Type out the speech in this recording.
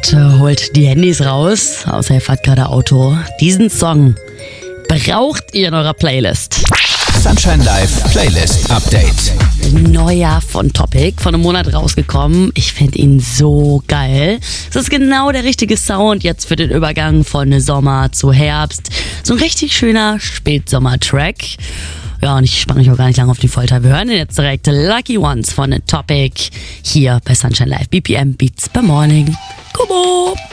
Bitte holt die Handys raus, außer ihr fahrt gerade Auto. Diesen Song braucht ihr in eurer Playlist. Sunshine Live Playlist Update. Neuer von Topic, vor einem Monat rausgekommen. Ich finde ihn so geil. Es ist genau der richtige Sound jetzt für den Übergang von Sommer zu Herbst. So ein richtig schöner Spätsommer-Track. Ja, und ich spanne mich auch gar nicht lange auf die Folter. Wir hören jetzt direkt Lucky Ones von Topic hier bei Sunshine Live. BPM Beats per Morning. Kubo!